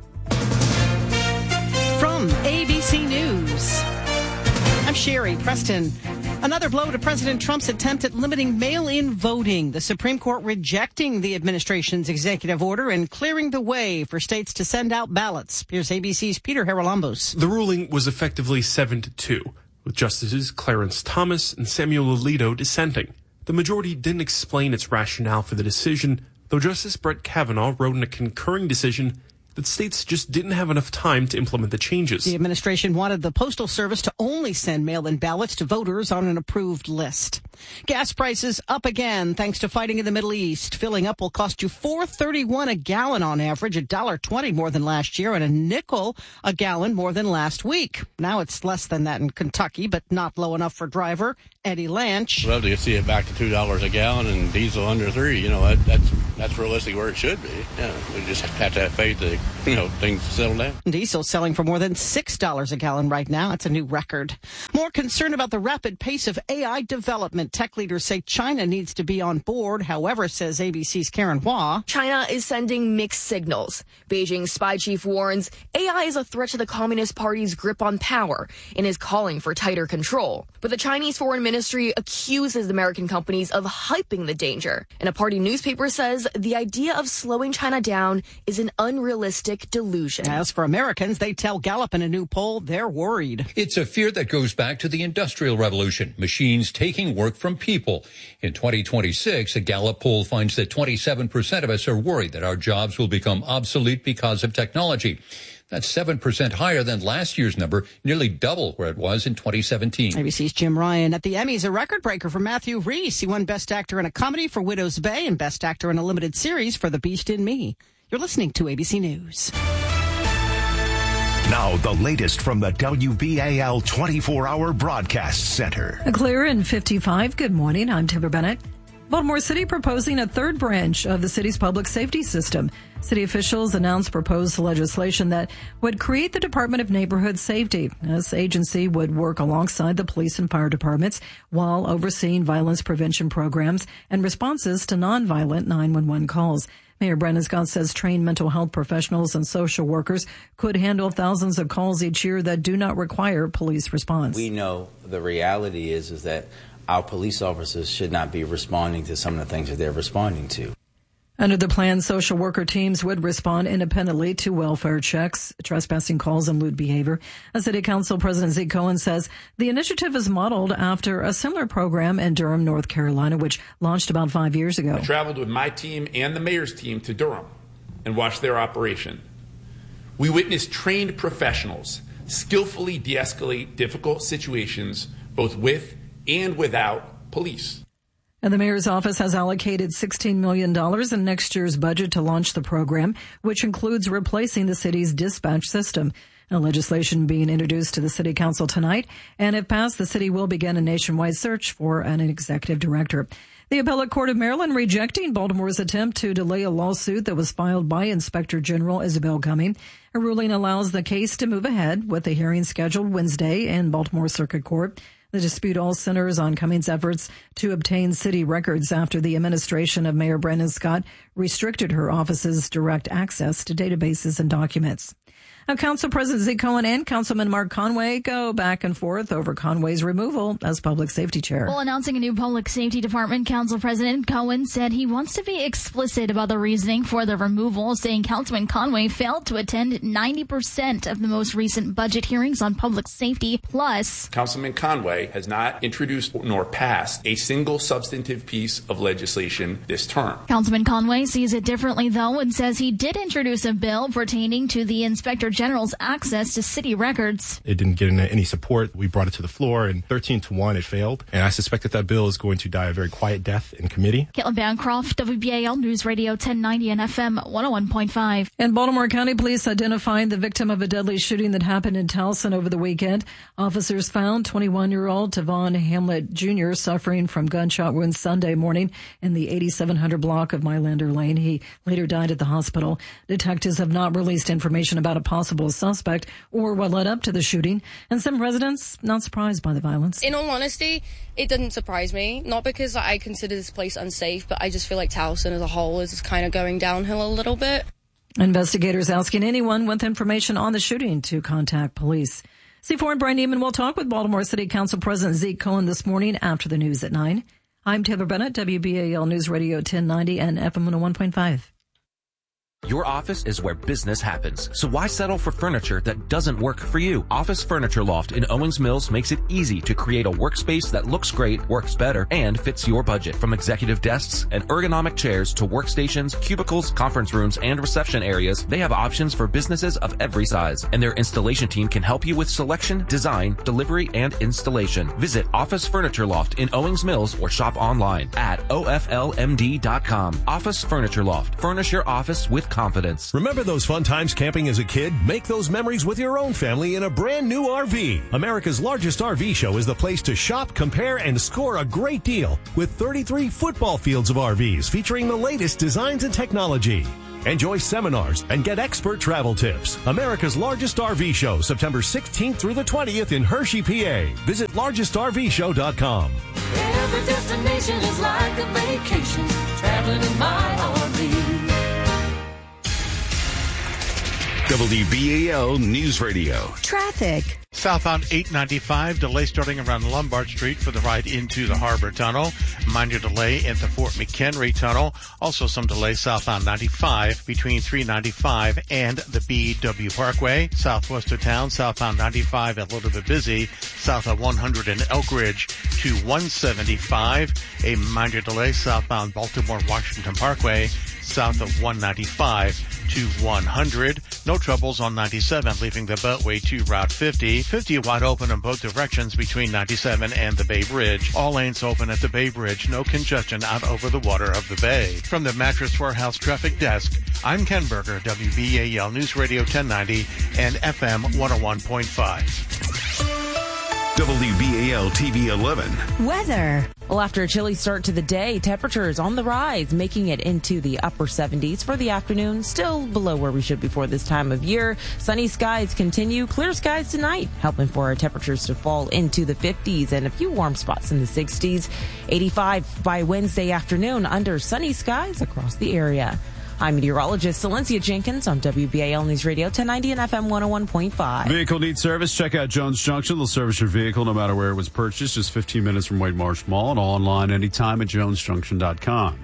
From ABC News, I'm Sherry Preston. Another blow to President Trump's attempt at limiting mail-in voting. The Supreme Court rejecting the administration's executive order and clearing the way for states to send out ballots. Here's ABC's Peter Haralambos.
The ruling was effectively 7-2, with Justices Clarence Thomas and Samuel Alito dissenting. The majority didn't explain its rationale for the decision, though Justice Brett Kavanaugh wrote in a concurring decision that states just didn't have enough time to implement the changes.
The administration wanted the Postal Service to only send mail-in ballots to voters on an approved list. Gas prices up again thanks to fighting in the Middle East. Filling up will cost you $4.31 a gallon on average, $1.20 more than last year, and a nickel a gallon more than last week. Now it's less than that in Kentucky, but not low enough for driver Eddie Lanch.
Love to see it back to $2 a gallon and diesel under $3. You know, that's realistic where it should be. Yeah, we just have to have faith that things settle down.
Diesel selling for more than $6 a gallon right now. It's a new record. More concerned about the rapid pace of AI development. Tech leaders say China needs to be on board. However, says ABC's Karen Hua,
China is sending mixed signals. Beijing's spy chief warns AI is a threat to the Communist Party's grip on power and is calling for tighter control. But the Chinese Foreign Ministry accuses American companies of hyping the danger. And a party newspaper says the idea of slowing China down is an unrealistic delusion.
As for Americans, they tell Gallup in a new poll they're worried.
It's a fear that goes back to the Industrial Revolution, machines taking work from people. In 2026, a Gallup poll finds that 27% of us are worried that our jobs will become obsolete because of technology. That's 7% higher than last year's number, nearly double where it was in 2017.
ABC's Jim Ryan. At the Emmys, a record breaker for Matthew Rhys. He won Best Actor in a Comedy for Widow's Bay and Best Actor in a Limited Series for The Beast in Me. You're listening to ABC News.
Now, the latest from the WBAL 24-hour broadcast center.
Clear in 55. Good morning. I'm Timber Bennett. Baltimore City proposing a third branch of the city's public safety system. City officials announced proposed legislation that would create the Department of Neighborhood Safety. This agency would work alongside the police and fire departments while overseeing violence prevention programs and responses to nonviolent 911 calls. Mayor Brandon Scott says trained mental health professionals and social workers could handle thousands of calls each year that do not require police response.
We know the reality is that our police officers should not be responding to some of the things that they're responding to.
Under the plan, social worker teams would respond independently to welfare checks, trespassing calls, and lewd behavior. A City Council President Zeke Cohen says the initiative is modeled after a similar program in Durham, North Carolina, which launched about 5 years ago.
I traveled with my team and the mayor's team to Durham and watched their operation. We witnessed trained professionals skillfully de-escalate difficult situations, both with and without police.
And the mayor's office has allocated $16 million in next year's budget to launch the program, which includes replacing the city's dispatch system. Legislation being introduced to the City Council tonight, and if passed, the city will begin a nationwide search for an executive director. The Appellate Court of Maryland rejecting Baltimore's attempt to delay a lawsuit that was filed by Inspector General Isabel Cumming. A ruling allows the case to move ahead with a hearing scheduled Wednesday in Baltimore Circuit Court. The dispute all centers on Cummings' efforts to obtain city records after the administration of Mayor Brandon Scott restricted her office's direct access to databases and documents. Now, Council President Zeke Cohen and Councilman Mark Conway go back and forth over Conway's removal as public safety chair.
Well, announcing a new public safety department, Council President Cohen said he wants to be explicit about the reasoning for the removal, saying Councilman Conway failed to attend 90% of the most recent budget hearings on public safety. Plus,
Councilman Conway has not introduced nor passed a single substantive piece of legislation this term.
Councilman Conway sees it differently, though, and says he did introduce a bill pertaining to the Inspector General's access to city records.
It didn't get any support. We brought it to the floor, and 13-1, it failed. And I suspect that bill is going to die a very quiet death in committee.
Caitlin Bancroft, WBAL News Radio 1090 and FM 101.5.
And Baltimore County Police identifying the victim of a deadly shooting that happened in Towson over the weekend. Officers found 21-year-old Tavon Hamlet Jr. suffering from gunshot wounds Sunday morning in the 8700 block of Mylander Lane. He later died at the hospital. Detectives have not released information about a possible suspect or what led up to the shooting. And some residents not surprised by the violence.
In all honesty, it didn't surprise me. Not because I consider this place unsafe, but I just feel like Towson as a whole is kind of going downhill a little bit.
Investigators asking anyone with information on the shooting to contact police. C4 and Brian Neiman will talk with Baltimore City Council President Zeke Cohen this morning after the news at 9. I'm Taylor Bennett, WBAL News Radio 1090 and FM 101.5.
Your office is where business happens, so why settle for furniture that doesn't work for you? Office Furniture Loft in Owings Mills makes it easy to create a workspace that looks great, works better, and fits your budget. From executive desks and ergonomic chairs to workstations, cubicles, conference rooms, and reception areas, they have options for businesses of every size, and their installation team can help you with selection, design, delivery, and installation. Visit Office Furniture Loft in Owings Mills or shop online at oflmd.com. Office Furniture Loft. Furnish your office with confidence.
Remember those fun times camping as a kid? Make those memories with your own family in a brand new RV. America's largest RV show is the place to shop, compare, and score a great deal with 33 football fields of RVs featuring the latest designs and technology. Enjoy seminars and get expert travel tips. America's largest RV show, September 16th through the 20th in Hershey, PA. Visit largestrvshow.com.
Every destination is like a vacation, traveling in my RV.
WBAL News Radio.
Traffic.
Southbound 895, delay starting around Lombard Street for the ride into the Harbor Tunnel. Minor delay at the Fort McHenry Tunnel. Also some delay southbound 95 between 395 and the BW Parkway. Southwest of town, southbound 95 a little bit busy. South of 100 and Elk Ridge to 175. A minor delay southbound Baltimore Washington Parkway. South of 195 to 100. No troubles on 97 leaving the Beltway to Route 50. 50 wide open in both directions between 97 and the Bay Bridge. All lanes open at the Bay Bridge. No congestion out over the water of the bay. From the Mattress Warehouse Traffic Desk, I'm Ken Berger, WBAL News Radio 1090 and FM 101.5.
WBAL TV 11.
Weather.
Well, after a chilly start to the day, temperatures on the rise, making it into the upper 70s for the afternoon. Still below where we should be for this time of year. Sunny skies continue. Clear skies tonight, helping for our temperatures to fall into the 50s and a few warm spots in the 60s. 85 by Wednesday afternoon under sunny skies across the area. I'm meteorologist Valencia Jenkins on WBAL News Radio 1090 and FM 101.5.
Vehicle needs service? Check out Jones Junction. They'll service your vehicle no matter where it was purchased. Just 15 minutes from Wade Marsh Mall and online anytime at jonesjunction.com.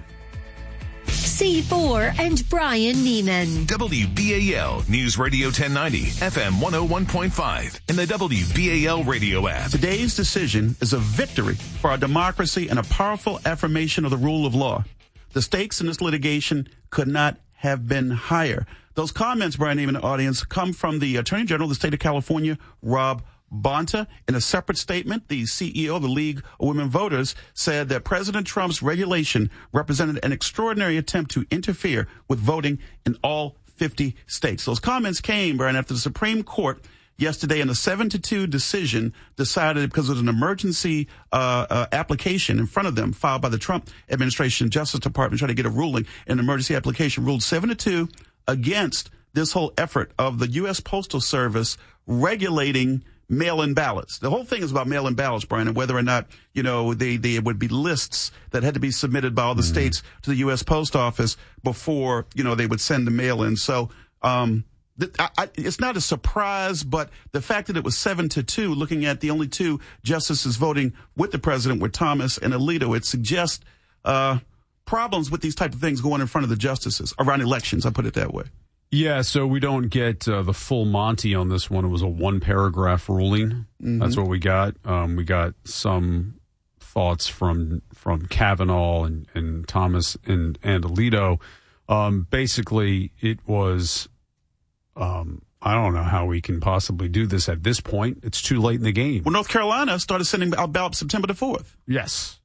C4 and Brian Neiman.
WBAL News Radio 1090, FM 101.5, and the WBAL radio app.
Today's decision is a victory for our democracy and a powerful affirmation of the rule of law. The stakes in this litigation could not have been higher. Those comments, Brian Neiman, the audience, come from the Attorney General of the state of California, Rob Bonta. In a separate statement, the CEO of the League of Women Voters said that President Trump's regulation represented an extraordinary attempt to interfere with voting in all 50 states. Those comments came, Brian, after the Supreme Court yesterday in a 7-2 decision decided because of an emergency application in front of them filed by the Trump administration Justice Department trying to get a ruling. An emergency application ruled 7-2 against this whole effort of the U.S. Postal Service regulating mail-in ballots. The whole thing is about mail-in ballots, Brian, and whether or not, you know, they would be lists that had to be submitted by all the states to the U.S. Post Office before, you know, they would send the mail-in. So, it's not a surprise, but the fact that it was 7-2, looking at the only two justices voting with the president were Thomas and Alito, it suggests problems with these type of things going in front of the justices around elections. I put it that way.
Yeah, so we don't get the full Monty on this one. It was a one-paragraph ruling. Mm-hmm. That's what we got. We got some thoughts from Kavanaugh and Thomas and Alito Basically, it was, I don't know how we can possibly do this at this point. It's too late in the game.
Well, North Carolina started sending out ballots September the 4th.
Yes.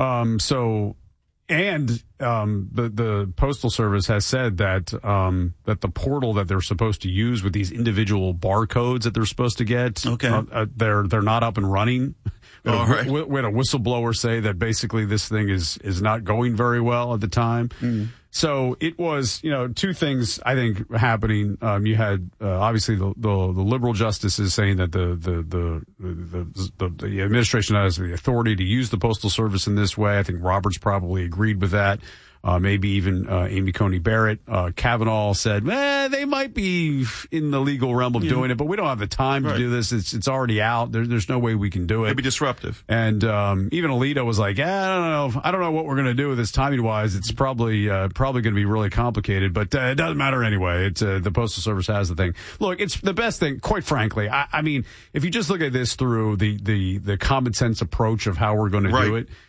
The Postal Service has said that that the portal that they're supposed to use with these individual barcodes that they're supposed to get, they're not up and running. We had a whistleblower say that basically this thing is not going very well at the time. So it was, two things I think happening. You had obviously the liberal justices saying that the administration has the authority to use the Postal Service in this way. I think Roberts probably agreed with that. Maybe even Amy Coney Barrett. Kavanaugh said, they might be in the legal realm of doing it, but we don't have the time to do this. It's already out. There's no way we can do it.
It'd be disruptive.
And even Alito was like, I don't know what we're going to do with this timing wise. It's probably going to be really complicated, but it doesn't matter anyway. It's the Postal Service has the thing. Look, it's the best thing, quite frankly. I mean, if you just look at this through the common sense approach of how we're going to do it,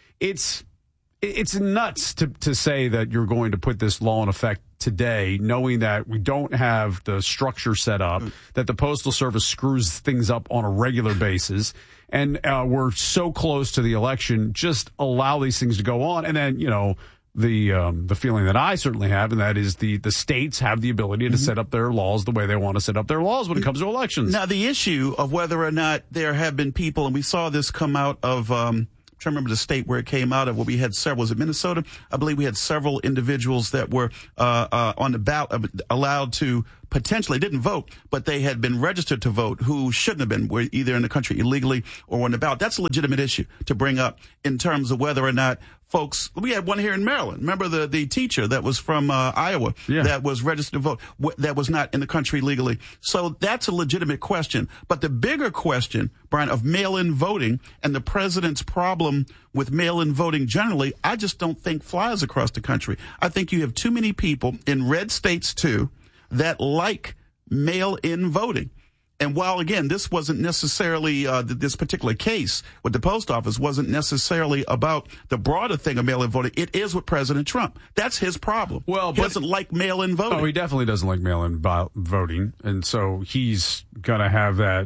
it's nuts to say that you're going to put this law in effect today, knowing that we don't have the structure set up, that the Postal Service screws things up on a regular basis, and we're so close to the election. Just allow these things to go on, and then the feeling that I certainly have, and that is the states have the ability to set up their laws the way they want to set up their laws when it comes to elections.
Now, the issue of whether or not there have been people, and we saw this come out of I'm trying to remember the state where it came out of, where we had several. Was it Minnesota? I believe we had several individuals that were on the ballot, allowed to potentially, didn't vote, but they had been registered to vote who shouldn't have been, were either in the country illegally or on the ballot. That's a legitimate issue to bring up in terms of whether or not folks, we had one here in Maryland. Remember the teacher that was from Iowa that was registered to vote, that was not in the country legally. So that's a legitimate question. But the bigger question, Brian, of mail-in voting and the president's problem with mail-in voting generally, I just don't think flies across the country. I think you have too many people in red states, too, that like mail-in voting. And while, again, this wasn't necessarily, this particular case with the post office wasn't necessarily about the broader thing of mail-in voting, it is with President Trump. That's his problem. Well, he doesn't like mail-in voting.
Oh, he definitely doesn't like mail-in voting. And so he's going to have that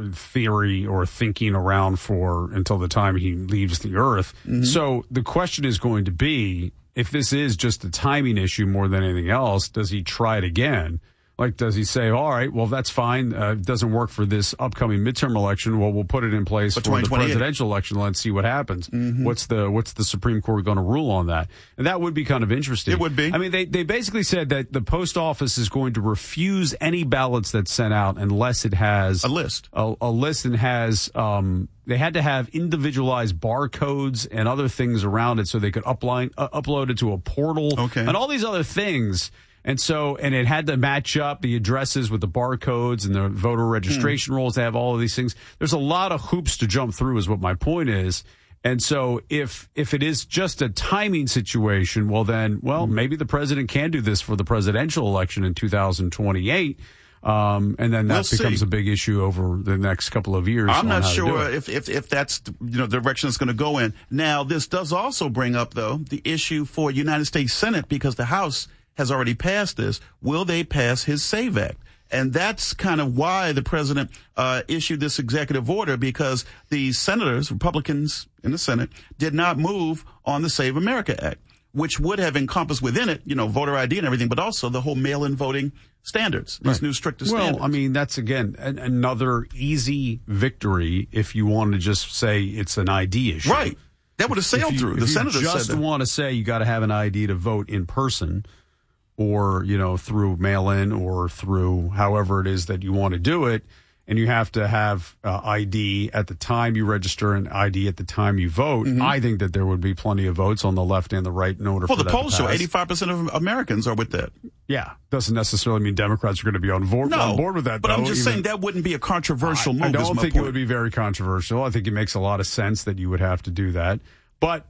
theory or thinking around for until the time he leaves the earth. So the question is going to be, if this is just a timing issue more than anything else, does he try it again? Like, does he say, all right, well, that's fine. It doesn't work for this upcoming midterm election. Well, we'll put it in place for the presidential election. Let's see what happens. What's the Supreme Court going to rule on that? And that would be kind of interesting.
It would be.
I mean, they basically said that the post office is going to refuse any ballots that's sent out unless it has
a list.
A list and has, they had to have individualized barcodes and other things around it so they could upload it to a portal and all these other things. And so, and it had to match up the addresses with the barcodes and the voter registration rolls. They have all of these things. There's a lot of hoops to jump through is what my point is. And so if it is just a timing situation, well then, maybe the president can do this for the presidential election in 2028. And then that becomes a big issue over the next couple of years.
I'm not sure if that's the direction it's going to go in. Now, this does also bring up, though, the issue for United States Senate, because the House has already passed this. Will they pass his SAVE Act? And that's kind of why the president issued this executive order, because the senators, Republicans in the Senate, did not move on the Save America Act, which would have encompassed within it, voter ID and everything, but also the whole mail-in voting standards, these new stricter standards.
Well, I mean, that's, again, another easy victory if you want to just say it's an ID issue.
Right. That would have sailed through. The senators said that.
If you just want to say you got to have an ID to vote in person, or, through mail-in or through however it is that you want to do it, and you have to have ID at the time you register and ID at the time you vote, I think that there would be plenty of votes on the left and the right in order for that to pass.
Well, the polls show 85% of Americans are with that.
Yeah. Doesn't necessarily mean Democrats are going to be on board with that,
but I'm just saying that wouldn't be a controversial move.
I don't think it would be very controversial. I think it makes a lot of sense that you would have to do that. But,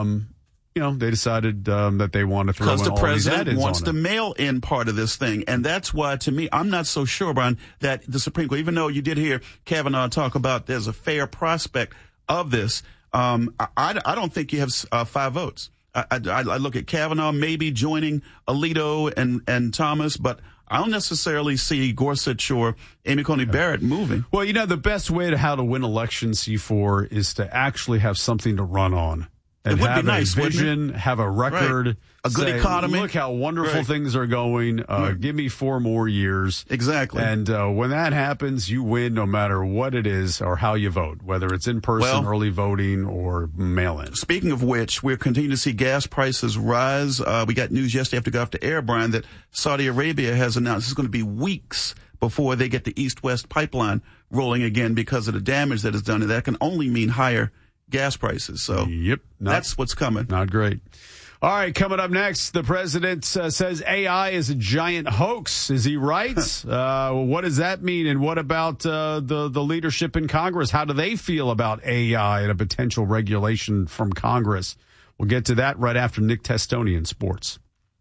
they decided that they want to throw in all these add-ins on it.
Because the president wants the mail-in part of this thing. And that's why, to me, I'm not so sure, Brian, that the Supreme Court, even though you did hear Kavanaugh talk about there's a fair prospect of this, I don't think you have 5 votes. I look at Kavanaugh maybe joining Alito and Thomas, but I don't necessarily see Gorsuch or Amy Coney Barrett moving.
Well, the best way to how to win elections, C4, is to actually have something to run on. And
it would
have
be nice,
a vision, have a record,
right. A good economy.
Look how wonderful
right.
things are going. Give me 4 more years.
Exactly.
And when that happens, you win no matter what it is or how you vote, whether it's in person, early voting, or mail-in.
Speaking of which, we're continuing to see gas prices rise. We got news yesterday after we got off the air, Brian, that Saudi Arabia has announced it's going to be weeks before they get the East-West pipeline rolling again because of the damage that is done. And that can only mean higher gas prices. So that's what's coming.
Not great. All right, coming up next, the president says AI is a giant hoax. Is he right? What does that mean? And what about the leadership in Congress? How do they feel about AI and a potential regulation from Congress? We'll get to that right after Nick Testoni in sports.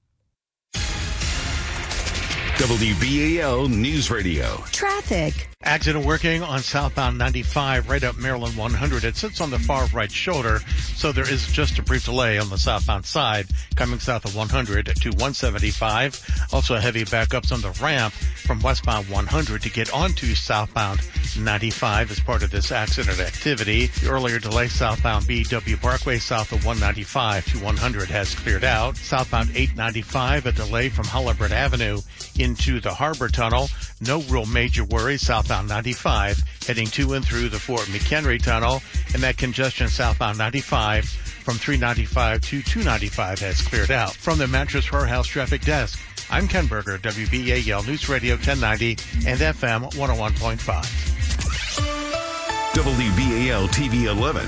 WBAL News Radio.
Traffic.
Accident working on southbound 95 right up Maryland 100. It sits on the far right shoulder, so there is just a brief delay on the southbound side coming south of 100 to 175. Also heavy backups on the ramp from westbound 100 to get onto southbound 95 as part of this accident activity. The earlier delay southbound BW Parkway south of 195 to 100 has cleared out. Southbound 895, a delay from Holabird Avenue into the Harbor Tunnel. No real major worries. Southbound 95 heading to and through the Fort McHenry Tunnel, and that congestion southbound 95 from 395 to 295 has cleared out. From the Mattress Warehouse Traffic Desk, I'm Ken Berger, WBAL News Radio 1090 and FM 101.5.
WBAL TV 11